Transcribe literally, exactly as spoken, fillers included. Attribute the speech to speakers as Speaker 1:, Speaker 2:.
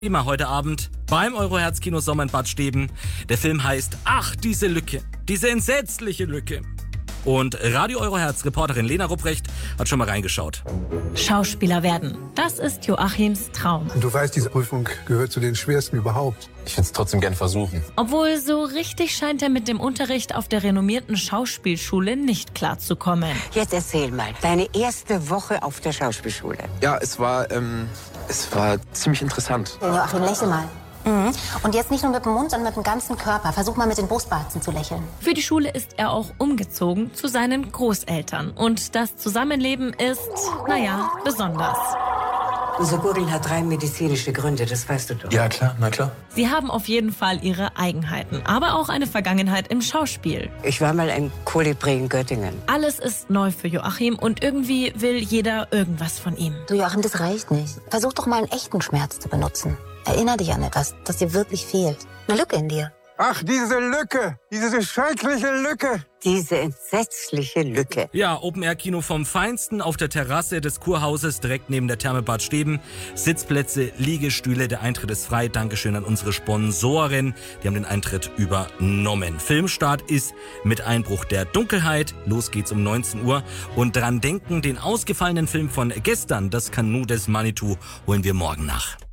Speaker 1: Thema heute Abend beim Euroherz-Kino Sommer in Bad Steben. Der Film heißt Ach, diese Lücke, diese entsetzliche Lücke. Und Radio Euroherz-Reporterin Lena Rupprecht hat schon mal reingeschaut.
Speaker 2: Schauspieler werden, das ist Joachims Traum.
Speaker 3: Und du weißt, diese Prüfung gehört zu den schwersten überhaupt.
Speaker 4: Ich würde es trotzdem gern versuchen.
Speaker 2: Obwohl so richtig scheint er mit dem Unterricht auf der renommierten Schauspielschule nicht klarzukommen.
Speaker 5: Jetzt erzähl mal, deine erste Woche auf der Schauspielschule.
Speaker 4: Ja, es war, ähm, es war ziemlich interessant.
Speaker 6: Joachim, lächel mal. Mhm. Und jetzt nicht nur mit dem Mund, sondern mit dem ganzen Körper. Versuch mal mit den Brustwarzen zu lächeln.
Speaker 2: Für die Schule ist er auch umgezogen zu seinen Großeltern. Und das Zusammenleben ist, naja, besonders.
Speaker 5: Unser Gurgeln hat rein medizinische Gründe, das weißt du doch.
Speaker 4: Ja, klar, na klar.
Speaker 2: Sie haben auf jeden Fall ihre Eigenheiten, aber auch eine Vergangenheit im Schauspiel.
Speaker 5: Ich war mal ein Kolibri in Göttingen.
Speaker 2: Alles ist neu für Joachim und irgendwie will jeder irgendwas von ihm.
Speaker 6: Du Joachim, das reicht nicht. Versuch doch mal einen echten Schmerz zu benutzen. Erinner dich an etwas, das dir wirklich fehlt. Eine Lücke in dir.
Speaker 3: Ach, diese Lücke, diese schreckliche Lücke.
Speaker 5: Diese entsetzliche Lücke.
Speaker 1: Ja, Open-Air-Kino vom Feinsten auf der Terrasse des Kurhauses direkt neben der Therme Bad Steben. Sitzplätze, Liegestühle, der Eintritt ist frei. Dankeschön an unsere Sponsoren, die haben den Eintritt übernommen. Filmstart ist mit Einbruch der Dunkelheit. Los geht's um neunzehn Uhr. Und dran denken, den ausgefallenen Film von gestern, das Kanu des Manitou, holen wir morgen nach.